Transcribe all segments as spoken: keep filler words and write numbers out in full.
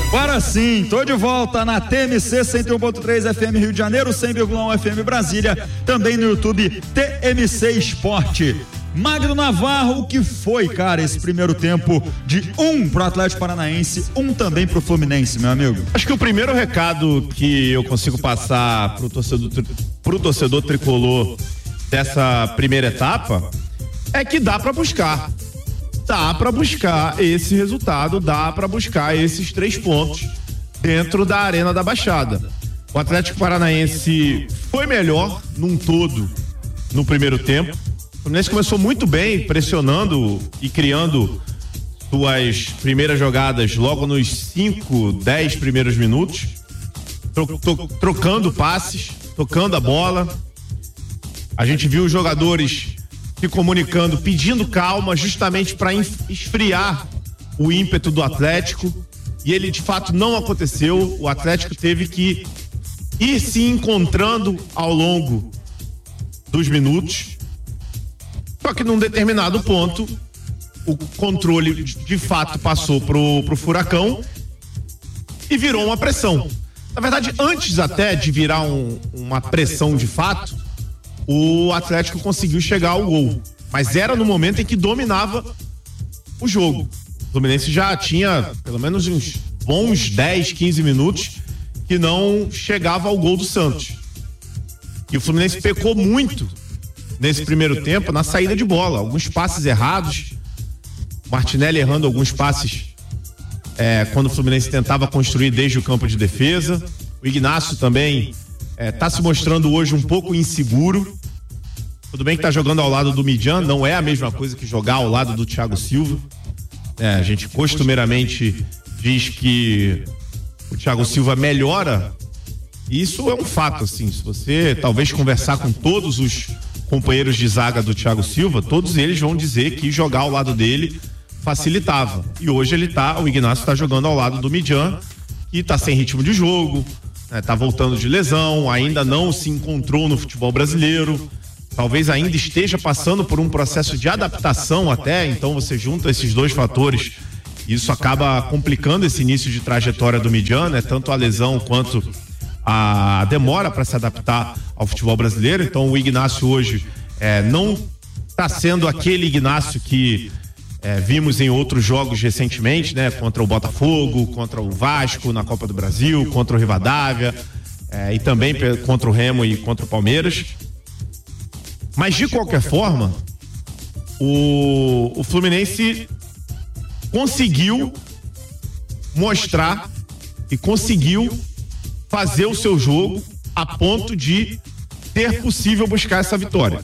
Agora sim, tô de volta na T M C cento e um ponto três F M Rio de Janeiro, cem vírgula um F M Brasília, também no YouTube T M C Esporte. Magno Navarro, o que foi, cara, esse primeiro tempo de um pro Atlético Paranaense, um também pro Fluminense, meu amigo? Acho que o primeiro recado que eu consigo passar pro torcedor, pro torcedor tricolor dessa primeira etapa é que dá pra buscar. Dá pra buscar esse resultado, dá pra buscar esses três pontos dentro da Arena da Baixada. O Atlético Paranaense foi melhor num todo no primeiro tempo. O Fluminense começou muito bem, pressionando e criando suas primeiras jogadas logo nos cinco, dez primeiros minutos, tro tro trocando passes, tocando a bola. A gente viu os jogadores se comunicando, pedindo calma, justamente para esfriar o ímpeto do Atlético, e ele de fato não aconteceu. O Atlético teve que ir se encontrando ao longo dos minutos, só que num determinado ponto o controle de fato passou pro, pro Furacão e virou uma pressão. Na verdade, antes até de virar um, uma pressão de fato, o Atlético conseguiu chegar ao gol, mas era no momento em que dominava o jogo. O Fluminense já tinha pelo menos uns bons dez, quinze minutos que não chegava ao gol do Santos. E o Fluminense pecou muito nesse primeiro tempo na saída de bola, alguns passes errados, Martinelli errando alguns passes é, quando o Fluminense tentava construir desde o campo de defesa. O Ignacio também está é, se mostrando hoje um pouco inseguro. Tudo bem que está jogando ao lado do Midjan, não é a mesma coisa que jogar ao lado do Thiago Silva. É, a gente costumeiramente diz que o Thiago Silva melhora, e isso é um fato, assim. Se você talvez conversar com todos os companheiros de zaga do Thiago Silva, todos eles vão dizer que jogar ao lado dele facilitava. E hoje ele tá, o Ignacio está jogando ao lado do Midjan, que está sem ritmo de jogo, né, tá voltando de lesão, ainda não se encontrou no futebol brasileiro, talvez ainda esteja passando por um processo de adaptação até. Então você junta esses dois fatores, isso acaba complicando esse início de trajetória do Midjan, né, tanto a lesão quanto a demora para se adaptar ao futebol brasileiro. Então o Ignacio hoje é, não está sendo aquele Ignacio que é, vimos em outros jogos recentemente, né? Contra o Botafogo, contra o Vasco na Copa do Brasil, contra o Rivadavia, é, e também contra o Remo e contra o Palmeiras. Mas de qualquer forma, o, o Fluminense conseguiu mostrar e conseguiu fazer o seu jogo a ponto de ter possível buscar essa vitória.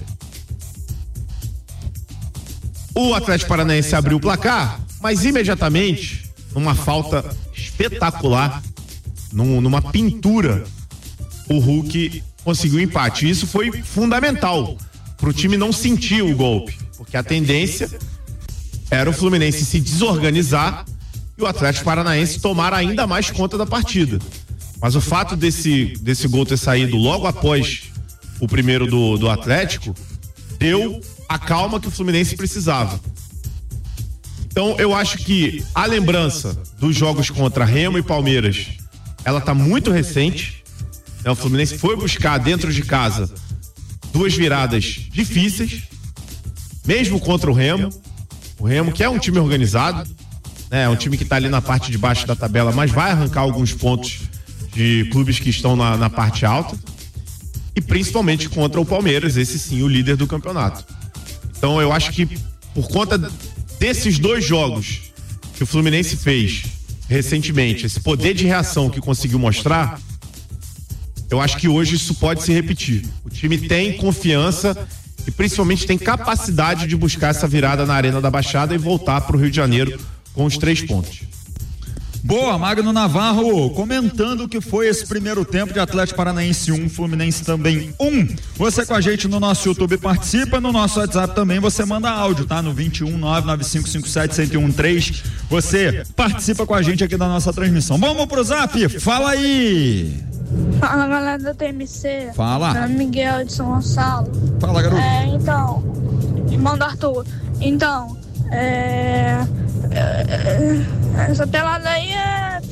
O Atlético Paranaense abriu o placar, mas imediatamente, numa falta espetacular, num, numa pintura, o Hulk conseguiu o empate. Isso foi fundamental para o time não sentir o golpe, porque a tendência era o Fluminense se desorganizar e o Atlético Paranaense tomar ainda mais conta da partida. Mas o fato desse, desse gol ter saído logo após o primeiro do, do Atlético deu a calma que o Fluminense precisava. Então eu acho que a lembrança dos jogos contra Remo e Palmeiras, ela tá muito recente, né? O Fluminense foi buscar dentro de casa duas viradas difíceis, mesmo contra o Remo. O Remo, que é um time organizado, né? É um time que tá ali na parte de baixo da tabela, mas vai arrancar alguns pontos de clubes que estão na, na parte alta, e principalmente contra o Palmeiras, esse sim, o líder do campeonato. Então eu acho que por conta desses dois jogos que o Fluminense fez recentemente, esse poder de reação que conseguiu mostrar, eu acho que hoje isso pode se repetir. O time tem confiança e principalmente tem capacidade de buscar essa virada na Arena da Baixada e voltar para o Rio de Janeiro com os três pontos. Boa, Magno Navarro, comentando o que foi esse primeiro tempo de Atlético Paranaense um, Fluminense também um. Você com a gente no nosso YouTube participa, no nosso WhatsApp também você manda áudio, tá? No vinte e um, nove nove cinco cinco sete, um zero um três. Você participa com a gente aqui da nossa transmissão. Vamos pro Zap? Fala aí! Fala, galera da T M C. Fala. Meu nome é Miguel de São Gonçalo. Fala, garoto. É, então, irmão do Arthur. Então, é... Essa pelada aí é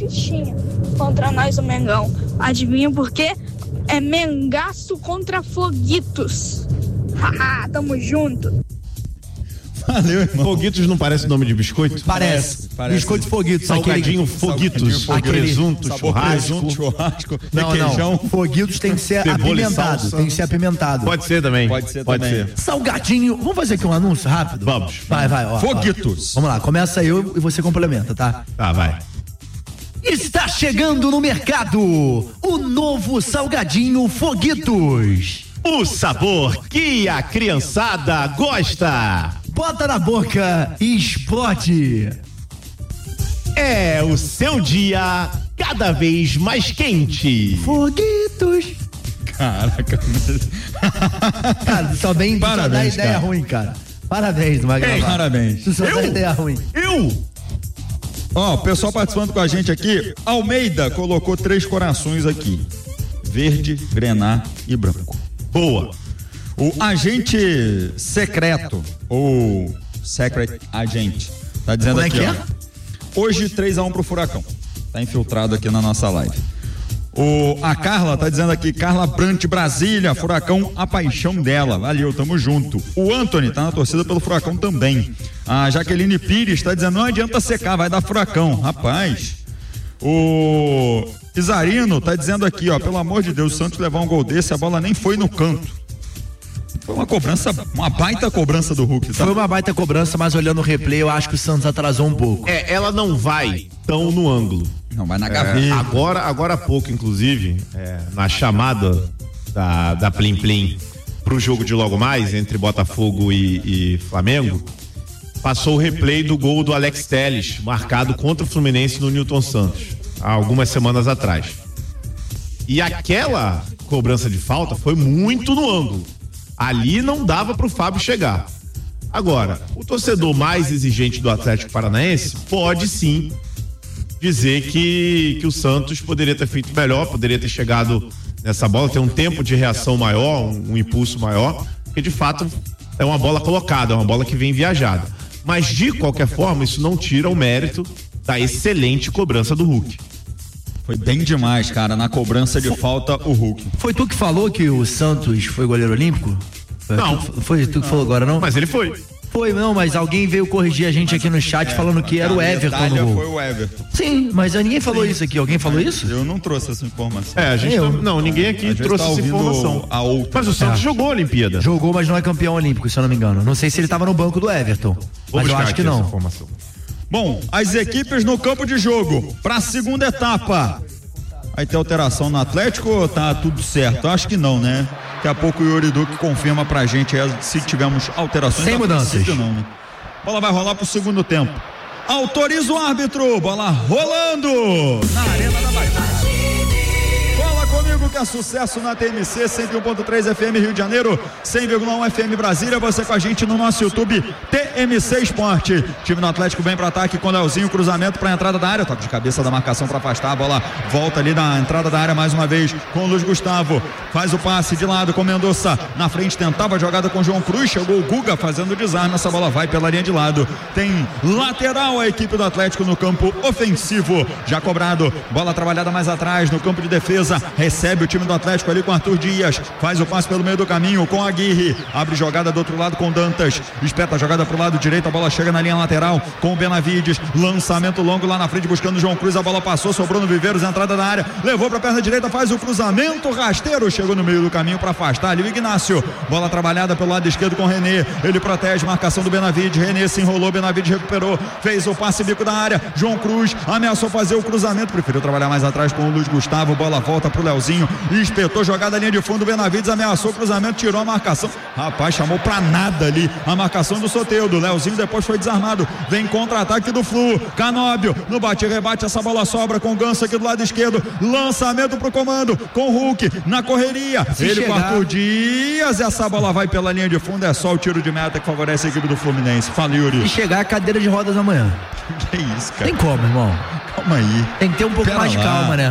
fichinha contra nós, o Mengão. Adivinha por quê? É Mengaço contra Foguitos. Haha, tamo junto. Valeu, irmão. Foguitos não parece nome de biscoito? Parece. Parece. Biscoito Foguitos. Salgadinho aquele... Foguitos. Salgadinho, Presunto, sabor churrasco. presunto, churrasco, Não, requeijão. não. Foguitos tem que ser Cebola e apimentado. salsa. Tem que ser apimentado. Pode ser também. Pode ser Pode também. ser. Salgadinho. Vamos fazer aqui um anúncio rápido? Vamos. Vai, vai. Ó, Foguitos. ó. Vamos lá. Começa eu e você complementa, tá? Tá, vai. Está chegando no mercado o novo Salgadinho Foguitos. O sabor que a criançada gosta. Bota na boca e explode. É o seu dia cada vez mais quente. Foguitos. Caraca. Cara, só vem só dá Parabéns, ideia cara. ruim, cara. Parabéns, do Magrão. Parabéns. Tu só dá Eu? ideia ruim. Eu? Ó, o pessoal participando com a gente aqui, Almeida colocou três corações aqui: verde, grená e branco. Boa. O agente secreto, ou secret agent, tá dizendo Como é aqui, que ó. é? Hoje três a um pro Furacão. Tá infiltrado aqui na nossa live. O, a Carla tá dizendo aqui, Carla Brant, Brasília, Furacão, a paixão dela. Valeu, tamo junto. O Anthony tá na torcida pelo Furacão também. A Jaqueline Pires tá dizendo, não adianta secar, vai dar Furacão. Rapaz. O Isarino tá dizendo aqui, ó, pelo amor de Deus, o Santos levar um gol desse, a bola nem foi no canto. Foi uma cobrança, uma baita cobrança do Hulk, tá? Foi uma baita cobrança, mas olhando o replay, eu acho que o Santos atrasou um pouco. É, ela não vai tão no ângulo. Não, vai na É, gaveta. agora, agora há pouco, inclusive, é, na chamada da, da Plim Plim pro jogo de logo mais, entre Botafogo e, e Flamengo, passou o replay do gol do Alex Telles, marcado contra o Fluminense no Newton Santos, há algumas semanas atrás. E aquela cobrança de falta foi muito no ângulo. Ali não dava pro Fábio chegar. Agora, o torcedor mais exigente do Atlético Paranaense pode sim dizer que, que o Santos poderia ter feito melhor, poderia ter chegado nessa bola, ter um tempo de reação maior, um, um impulso maior, porque de fato é uma bola colocada, é uma bola que vem viajada. Mas de qualquer forma, isso não tira o mérito da excelente cobrança do Hulk. Foi bem demais, cara, na cobrança de falta o Hulk. Foi tu que falou que o Santos foi goleiro olímpico? Foi Não. Tu, foi tu que falou agora, não? Mas ele foi. Foi, não, mas alguém veio corrigir a gente aqui no chat falando que era o Everton no gol. Foi o Everton. Sim, mas ninguém falou isso aqui. Alguém falou isso? Eu não trouxe essa informação. É, a gente Eu. não, não, ninguém aqui A gente trouxe tá essa ouvindo informação. a outra. Mas o Santos É. jogou a Olimpíada. Jogou, mas não é campeão olímpico, se eu não me engano. Não sei se ele tava no banco do Everton, Vou mas eu buscar acho que aqui essa não. informação. Bom, as equipes no campo de jogo para a segunda etapa. Vai ter alteração no Atlético ou tá tudo certo? Acho que não, né? Daqui a pouco o Yuri Duque confirma pra gente aí se tivemos alterações. Sem A mudanças. princípio não, né? Bola vai rolar pro segundo tempo. Autoriza o árbitro, bola rolando na Arena da Baixada. Cola comigo que é sucesso na T M C cento e um ponto três F M Rio de Janeiro, cem vírgula um F M Brasília. Você com a gente no nosso YouTube T M C Esporte. Time do Atlético vem para ataque com o Leozinho, cruzamento para a entrada da área, toque de cabeça da marcação para afastar, a bola volta ali na entrada da área mais uma vez com o Luiz Gustavo, faz o passe de lado com o Mendonça, na frente tentava a jogada com o João Cruz, chegou o Guga fazendo o desarme, essa bola vai pela linha de lado, tem lateral a equipe do Atlético no campo ofensivo, já cobrado, bola trabalhada mais atrás no campo de defesa, recebe o time do Atlético ali com Arthur Dias, faz o passe pelo meio do caminho com Aguirre, abre jogada do outro lado com Dantas, espeta a jogada pro lado direito, a bola chega na linha lateral com o Benavides, lançamento longo lá na frente buscando o João Cruz, a bola passou, sobrou no Viveiros, entrada da área, levou pra perna direita, faz o cruzamento rasteiro, chegou no meio do caminho para afastar ali o Ignácio, bola trabalhada pelo lado esquerdo com o René, ele protege, marcação do Benavides, René se enrolou, Benavides recuperou, fez o passe bico da área, João Cruz ameaçou fazer o cruzamento, preferiu trabalhar mais atrás com o Luiz Gustavo, bola volta pro Leozinho, espetou jogada linha de fundo, Benavides ameaçou o cruzamento, tirou a marcação, rapaz, chamou pra nada ali a marcação do Soteldo, Leozinho depois foi desarmado, vem contra-ataque do Flu, Canóbio, no bate-rebate, essa bola sobra com o Ganso aqui do lado esquerdo, lançamento pro comando, com o Hulk, na correria, Se ele chegar... com Arthur Dias, essa bola vai pela linha de fundo, é só o tiro de meta que favorece a equipe do Fluminense, fala Yuri. E chegar a cadeira de rodas amanhã. Que isso, cara, Tem como, irmão. calma aí. Tem que ter um pouco Pera mais de lá. calma, né?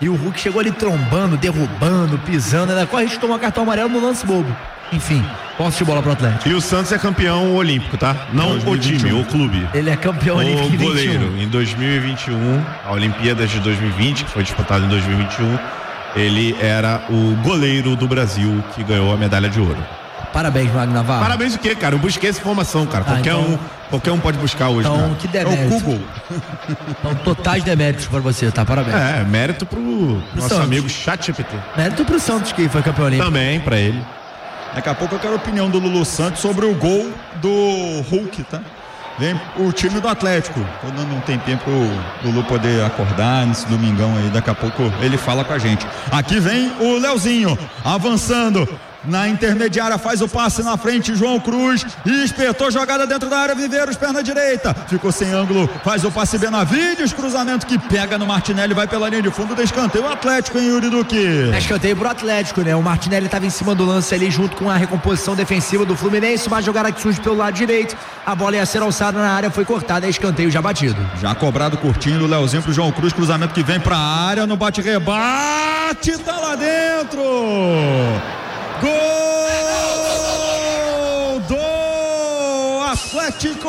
E o Hulk chegou ali trombando, derrubando, pisando, ainda corre, a gente tomou cartão amarelo no lance bobo. Enfim, posse de bola pro Atlético. E o Santos é campeão olímpico, tá? Não o time, o clube. Ele é campeão olímpico. O goleiro, em dois mil e vinte e um, a Olimpíadas de dois mil e vinte, que foi disputada em dois mil e vinte e um, ele era o goleiro do Brasil que ganhou a medalha de ouro. Parabéns, Magno Navarro. Parabéns o quê, cara? Eu busquei essa informação, cara. Ah, qualquer, então, um, qualquer um pode buscar hoje, então, cara. Que demérito. É o Google. Então, totais deméritos pra você, tá? Parabéns. É, mérito pro, pro nosso Santos. Amigo ChatGPT. Mérito pro Santos, que foi campeão olímpico. Também, pra ele. Daqui a pouco eu quero a opinião do Lulu Santos sobre o gol do Hulk, tá? Vem o time do Atlético. Tô dando um tempinho pro Lulu poder acordar nesse domingão aí. Daqui a pouco ele fala com a gente. Aqui vem o Leozinho avançando na intermediária, faz o passe na frente, João Cruz, e espetou jogada dentro da área, Viveiros, perna direita, ficou sem ângulo, faz o passe Benavides, cruzamento que pega no Martinelli, vai pela linha de fundo, de escanteio, o Atlético, hein, Yuri Duque? É escanteio pro Atlético, né? O Martinelli estava em cima do lance ali, junto com a recomposição defensiva do Fluminense, uma jogada que surge pelo lado direito, a bola ia ser alçada na área, foi cortada, é escanteio já batido. Já cobrado curtinho do Leozinho pro João Cruz, cruzamento que vem pra área, no bate-rebate, tá lá dentro! Gol do Atlético!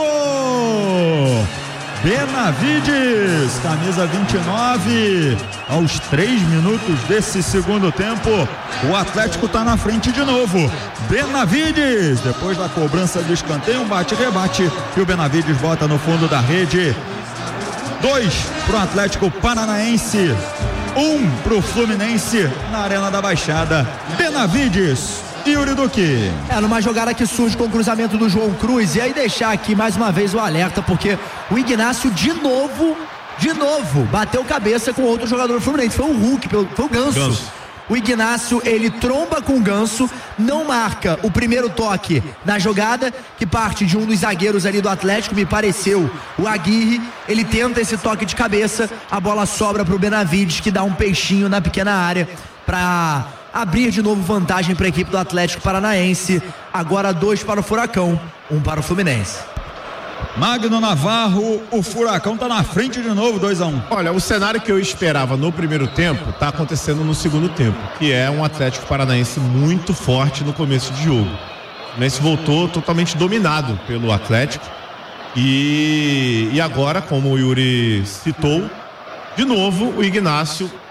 Benavides, camisa vinte e nove, aos três minutos desse segundo tempo, o Atlético tá na frente de novo. Benavides, depois da cobrança de escanteio, um bate-rebate e o Benavides bota no fundo da rede. Dois pro Atlético Paranaense, um pro Fluminense na Arena da Baixada. Benavides e Yuri Duque. É, numa jogada que surge com o cruzamento do João Cruz, e aí deixar aqui mais uma vez o alerta, porque o Ignacio de novo, de novo, bateu cabeça com outro jogador do Fluminense, foi o Hulk, foi o Ganso. Ganso. O Ignacio, ele tromba com o Ganso, não marca o primeiro toque na jogada, que parte de um dos zagueiros ali do Atlético, me pareceu o Aguirre. Ele tenta esse toque de cabeça, a bola sobra pro Benavides, que dá um peixinho na pequena área para abrir de novo vantagem para a equipe do Atlético Paranaense. Agora dois para o Furacão, um para o Fluminense. Magno Navarro, o Furacão tá na frente de novo, dois a um. Olha, o cenário que eu esperava no primeiro tempo tá acontecendo no segundo tempo, que é um Atlético Paranaense muito forte no começo de jogo. O Fluminense voltou totalmente dominado pelo Atlético e, e agora, como o Yuri citou, de novo o Ignacio